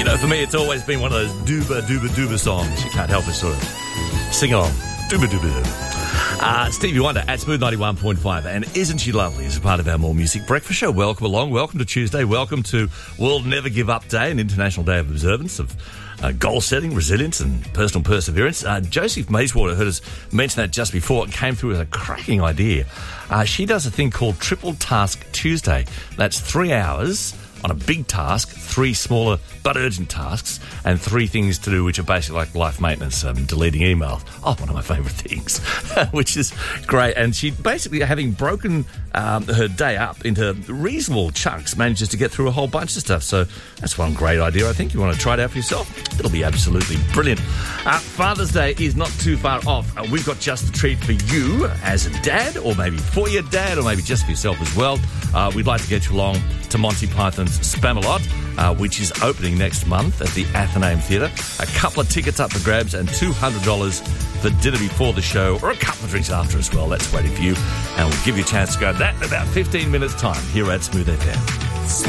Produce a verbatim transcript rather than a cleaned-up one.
You know, for me, it's always been one of those dooba, dooba, dooba songs. You can't help but sort of sing along. Dooba, dooba, dooba. Uh, Stevie Wonder at Smooth ninety-one point five. And isn't she lovely as a part of our More Music Breakfast show? Welcome along. Welcome to Tuesday. Welcome to World Never Give Up Day, an International Day of Observance of uh, goal setting, resilience and personal perseverance. Uh, Josie from Mayswater heard us mention that just before. It came through as a cracking idea. Uh, she does a thing called Triple Task Tuesday. That's three hours on a big task, three smaller but urgent tasks, and three things to do which are basically like life maintenance, um, deleting emails. Oh, one of my favourite things, which is great. And she basically, having broken um, her day up into reasonable chunks, manages to get through a whole bunch of stuff. So that's one great idea, I think. You want to try it out for yourself? It'll be absolutely brilliant. Uh, Father's Day is not too far off. Uh, we've got just the treat for you as a dad, or maybe for your dad, or maybe just for yourself as well. Uh, we'd like to get you along to Monty Python's Spamalot, uh, which is opening next month at the Athenaeum Theatre. A couple of tickets up for grabs and two hundred dollars for dinner before the show, or a couple of drinks after as well. That's waiting for you. And we'll give you a chance to go to that in about fifteen minutes' time here at Smooth F M.